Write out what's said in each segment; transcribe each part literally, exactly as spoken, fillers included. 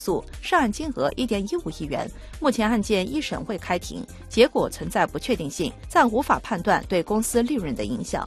诉，涉案金额一点一五亿元。目前案件一审未开庭，结果存在不确定性，暂无法判断对公司利润的影响。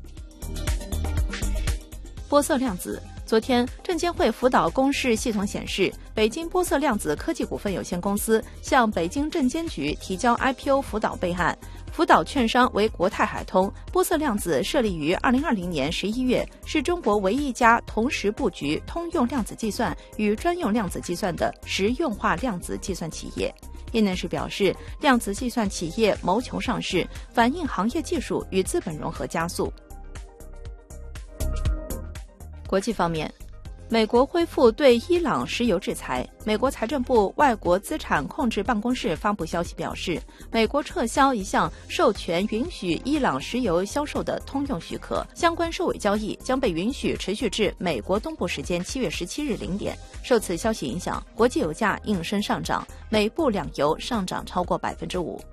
波色量子。昨天，证监会辅导公示系统显示，北京波色量子科技股份有限公司向北京证监局提交 I P O 辅导备案，辅导券商为国泰海通。波色量子设立于二零二零年十一月，是中国唯一一家同时布局通用量子计算与专用量子计算的实用化量子计算企业。业内人士表示，量子计算企业谋求上市，反映行业技术与资本融合加速。国际方面，美国恢复对伊朗石油制裁。美国财政部外国资产控制办公室发布消息表示，美国撤销一项授权允许伊朗石油销售的通用许可，相关收尾交易将被允许持续至美国东部时间七月十七日零点。受此消息影响，国际油价应声上涨，美布两油上涨超过百分之五。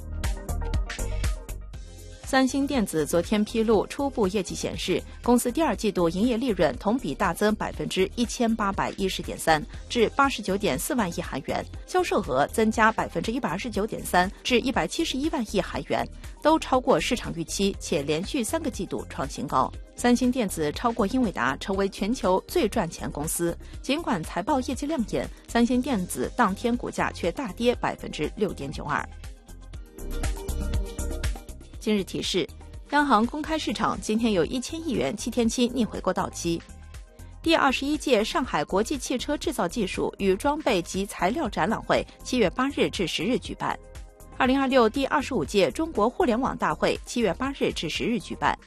三星电子昨天披露初步业绩显示，公司第二季度营业利润同比大增百分之一千八百一十点三，至八十九点四万亿韩元，销售额增加百分之一百二十九点三，至一百七十一万亿韩元，都超过市场预期，且连续三个季度创新高。三星电子超过英伟达，成为全球最赚钱公司。尽管财报业绩亮眼，三星电子当天股价却大跌百分之六点九二。今日提示：央行公开市场今天有一千亿元七天期逆回购到期。第二十一届上海国际汽车制造技术与装备及材料展览会七月八日至十日举办。二零二六第二十五届中国互联网大会七月八日至十日举办。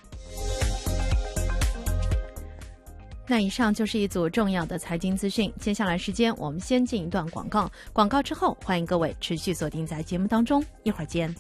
那以上就是一组重要的财经资讯。接下来时间我们先进一段广告，广告之后欢迎各位持续锁定在节目当中，一会儿见。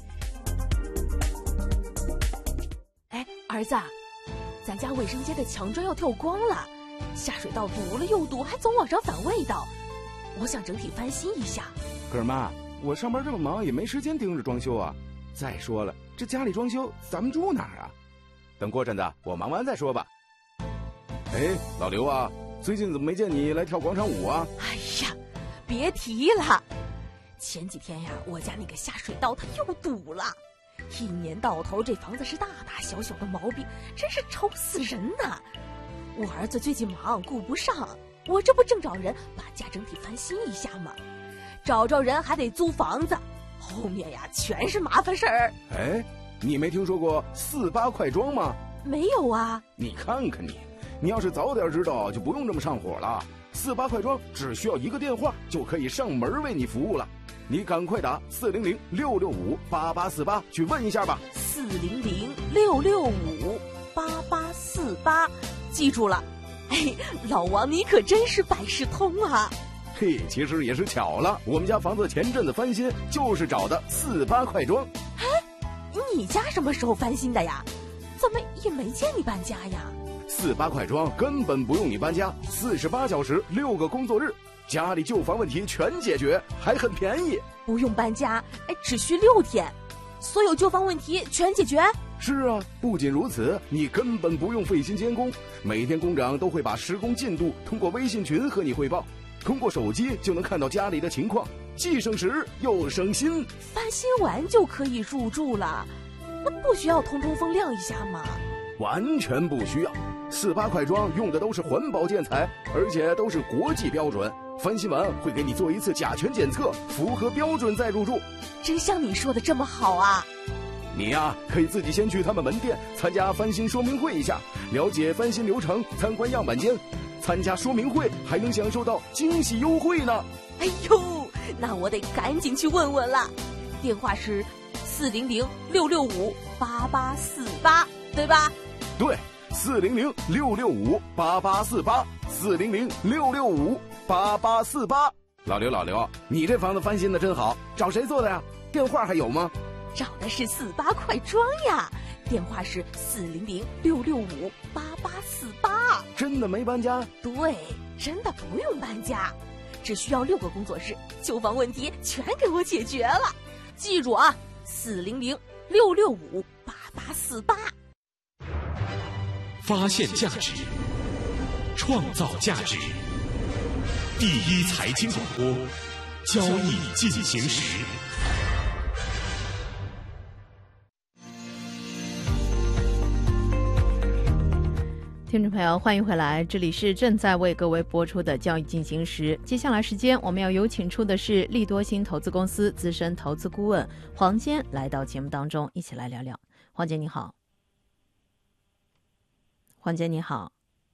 儿子，咱家卫生间的墙砖要跳光了，下水道堵了又堵，还总往上反味道，我想整体翻新一下。 可是妈，我上班这么忙，也没时间盯着装修啊。再说了，这家里装修，咱们住哪儿啊？等过阵子我忙完再说吧。哎，老刘啊，最近怎么没见你来跳广场舞啊？ 哎呀，别提了，前几天呀，我家那个下水道它又堵了。一年到头，这房子是大大小小的毛病，真是愁死人呐！我儿子最近忙，顾不上，我这不正找人把家整体翻新一下吗？找着人还得租房子，后面呀全是麻烦事儿。 哎，你没听说过四八快装吗？ 没有啊。 你看看你，你要是早点知道，就不用这么上火了。四八快装只需要一个电话就可以上门为你服务了。你赶快打四零零六六五八八四八去问一下吧。 四零零六六五八八四八，记住了。哎，老王你可真是百事通啊！ 嘿，其实也是巧了，我们家房子前阵子翻新，就是找的四八快装。 哎，你家什么时候翻新的呀？怎么也没见你搬家呀？ 四八快装根本不用你搬家，四十八小时六个工作日。家里旧房问题全解决，还很便宜， 不用搬家，哎，只需六天，所有旧房问题全解决。 是啊，不仅如此，你根本不用费心监工，每天工长都会把施工进度通过微信群和你汇报，通过手机就能看到家里的情况，既省时又省心。 翻新完就可以入住了，那不需要通通风亮一下吗？ 完全不需要，四八快装用的都是环保建材，而且都是国际标准。翻新完会给你做一次甲醛检测，符合标准再入住。 真像你说的这么好啊！ 你呀、啊，可以自己先去他们门店参加翻新说明会一下，了解翻新流程，参观样板间。参加说明会还能享受到惊喜优惠呢。 哎呦，那我得赶紧去问问了。电话是四零零六六五八八四八，对吧？ 对，四零零六六五八八四八，四零零六六五八八四八。老刘，老刘，你这房子翻新的真好，找谁做的呀？电话还有吗？ 找的是四八快装呀，电话是四零零六六五八八四八。 真的没搬家？ 对，真的不用搬家，只需要六个工作日，旧房问题全给我解决了。记住啊，四零零六六五八八四八。 发现价值，创造价值， 第一财经广播，交易进行时。 听众朋友，欢迎回来，这里是正在为各位播出的交易进行时。接下来时间，我们要有请出的是利多星投资公司资深投资顾问黄坚来到节目当中，一起来聊聊。黄坚你好。黄坚你好。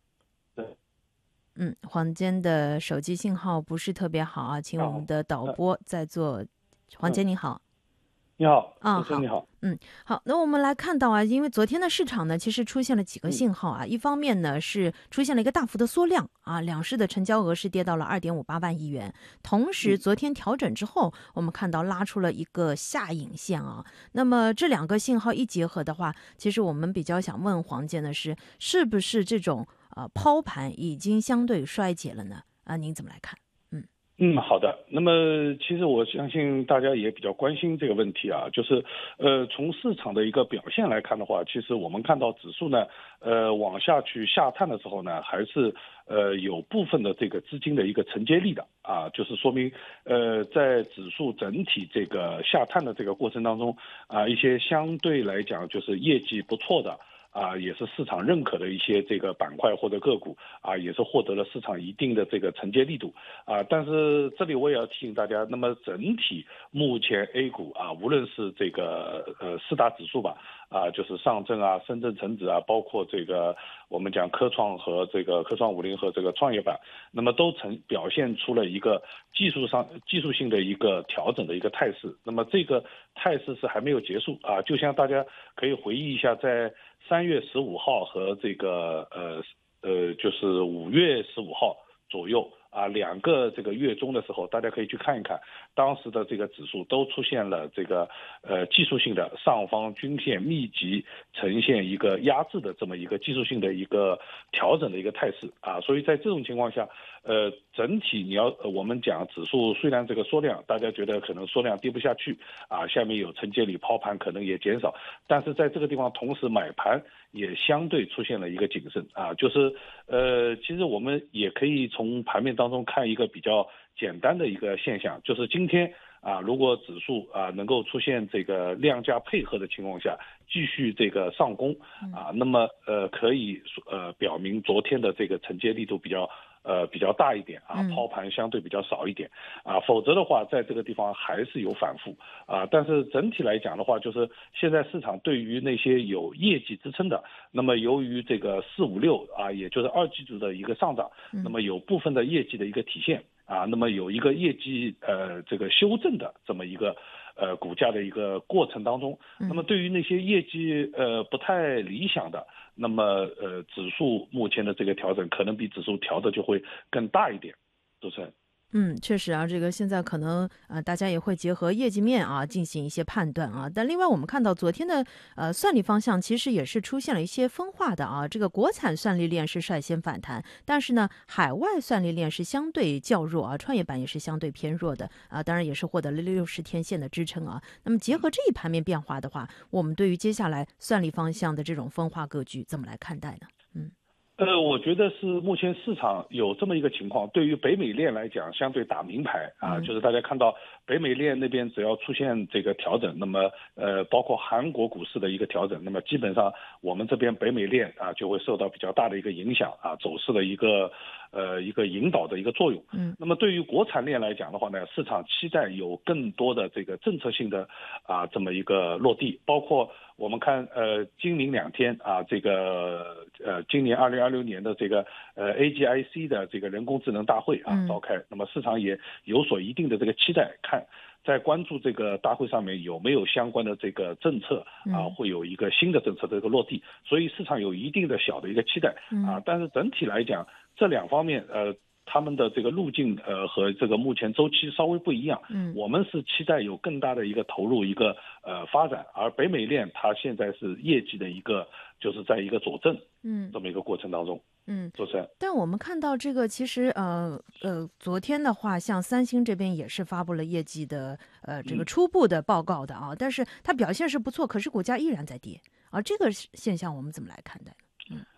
嗯，黄坚的手机信号不是特别好啊，请我们的导播再做。黄坚你好。 你好， 啊， 主持人你好， 嗯，好，那我们来看到啊，因为昨天的市场呢，其实出现了几个信号啊，嗯、一方面呢是出现了一个大幅的缩量啊，两市的成交额是跌到了二点五八万亿元，同时昨天调整之后，我们看到拉出了一个下影线啊，那么这两个信号一结合的话，其实我们比较想问黄坚的是，是不是这种呃抛盘已经相对衰竭了呢？啊，您怎么来看？ 嗯，好的。那么，其实我相信大家也比较关心这个问题啊，就是，呃，从市场的一个表现来看的话，其实我们看到指数呢，呃，往下去下探的时候呢，还是呃有部分的这个资金的一个承接力的啊，就是说明，呃，在指数整体这个下探的这个过程当中啊，一些相对来讲就是业绩不错的。啊，也是市场认可的一些这个板块或者个股啊，也是获得了市场一定的这个承接力度啊。但是这里我也要提醒大家，那么整体目前 A 股啊，无论是这个呃四大指数吧，啊，就是上证啊、深圳成指啊，包括这个我们讲科创和这个科创五零和这个创业板，那么都呈表现出了一个技术上技术性的一个调整的一个态势。那么这个态势是还没有结束啊，就像大家可以回忆一下，在三月十五号和这个呃呃就是五月十五号左右啊，两个这个月中的时候，大家可以去看一看，当时的这个指数都出现了这个呃技术性的上方均线密集呈现一个压制的这么一个技术性的一个调整的一个态势啊，所以在这种情况下，呃整体你要、呃、我们讲指数虽然这个缩量，大家觉得可能缩量跌不下去啊，下面有承接力，抛盘可能也减少，但是在这个地方同时买盘也相对出现了一个谨慎啊，就是呃其实我们也可以从盘面当中看一个比较简单的一个现象，就是今天啊，如果指数啊能够出现这个量价配合的情况下，继续这个上攻啊，那么呃可以呃表明昨天的这个承接力度比较呃比较大一点啊，抛盘相对比较少一点啊，否则的话在这个地方还是有反复啊。但是整体来讲的话，就是现在市场对于那些有业绩支撑的，那么由于这个四五六啊，也就是二季度的一个上涨，那么有部分的业绩的一个体现。啊，那么有一个业绩呃这个修正的这么一个呃股价的一个过程当中，那么对于那些业绩呃不太理想的，那么呃指数目前的这个调整可能比指数调的就会更大一点，主持人。 嗯，确实啊，这个现在可能呃，大家也会结合业绩面啊进行一些判断啊。但另外我们看到昨天的呃算力方向其实也是出现了一些分化的啊。这个国产算力链是率先反弹，但是呢，海外算力链是相对较弱啊，创业板也是相对偏弱的啊。当然也是获得了六十天线的支撑啊。那么结合这一盘面变化的话，我们对于接下来算力方向的这种分化格局怎么来看待呢？嗯。 呃，我觉得是目前市场有这么一个情况，对于北美链来讲，相对打明牌啊，就是大家看到北美链那边只要出现这个调整，那么呃，包括韩国股市的一个调整，那么基本上我们这边北美链啊就会受到比较大的一个影响啊，走势的一个呃一个引导的一个作用。嗯，那么对于国产链来讲的话呢，市场期待有更多的这个政策性的啊这么一个落地，包括我们看呃今明两天啊这个呃今年二零二六年的这个呃 A G I C 的这个人工智能大会啊召开，那么市场也有所一定的这个期待，看在关注这个大会上面有没有相关的这个政策啊，会有一个新的政策的这个落地，所以市场有一定的小的一个期待啊，但是整体来讲这两方面呃他们的这个路径呃和这个目前周期稍微不一样，嗯，我们是期待有更大的一个投入一个呃发展，而北美链它现在是业绩的一个就是在一个佐证，嗯，这么一个过程当中。嗯，主持人， 但我们看到这个，其实呃呃，昨天的话，像三星这边也是发布了业绩的呃这个初步的报告的啊，嗯、但是它表现是不错，可是股价依然在跌啊，这个现象我们怎么来看待呢？嗯，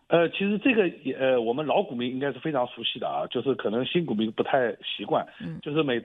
呃，其实这个也呃，我们老股民应该是非常熟悉的啊，就是可能新股民不太习惯， 嗯， 就是每